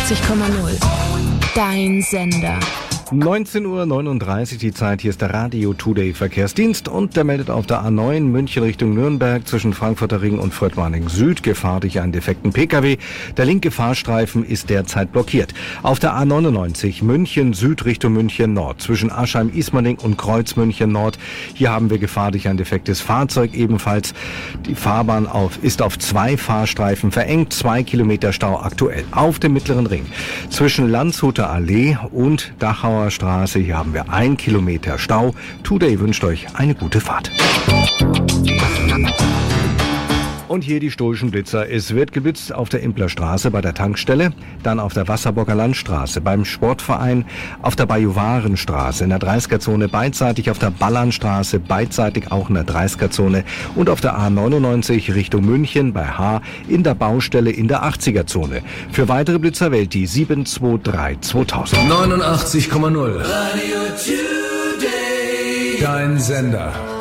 Dein Sender. 19:39 Uhr die Zeit, hier ist der Radio Today Verkehrsdienst und der meldet auf der A9 München Richtung Nürnberg zwischen Frankfurter Ring und Fröttmaning Süd Gefahr durch einen defekten Pkw. Der linke Fahrstreifen ist derzeit blockiert. Auf der A99 München Süd Richtung München Nord zwischen Aschheim-Ismaning und Kreuz München Nord. Hier haben wir Gefahr durch ein defektes Fahrzeug ebenfalls. Die Fahrbahn ist auf 2 Fahrstreifen verengt, 2 Kilometer Stau aktuell. Auf dem Mittleren Ring zwischen Landshuter Allee und Dachauer Straße. Hier haben wir 1 Kilometer Stau. Today wünscht euch eine gute Fahrt. Und hier die stoischen Blitzer. Es wird geblitzt auf der Impler Straße bei der Tankstelle, dann auf der Wasserburger Landstraße, beim Sportverein, auf der Bajuwarenstraße, in der 30er-Zone beidseitig, auf der Ballernstraße beidseitig auch in der 30er-Zone und auf der A99 Richtung München bei H in der Baustelle in der 80er-Zone. Für weitere Blitzer wählt die 723 2000. 89,0 Radio Today. Dein Sender.